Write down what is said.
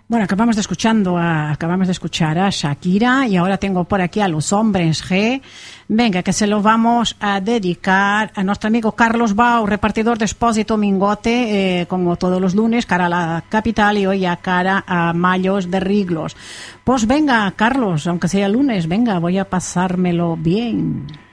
Bueno, acabamos de escuchar a Shakira y ahora tengo por aquí a los hombres G. Venga, que se lo vamos a dedicar a nuestro amigo Carlos Bau, repartidor de Expósito Mingote, como todos los lunes, cara a la capital y hoy a cara a Mayos de Riglos. Pues venga, Carlos, aunque sea lunes, venga, voy a pasármelo bien.